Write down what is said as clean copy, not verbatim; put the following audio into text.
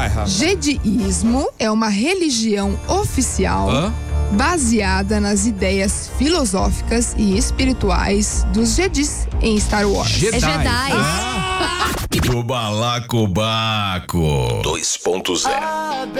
rapaz. Jediismo é uma religião oficial baseada nas ideias filosóficas e espirituais dos Jedis em Star Wars. Jedi. Do Balacobaco 2.0.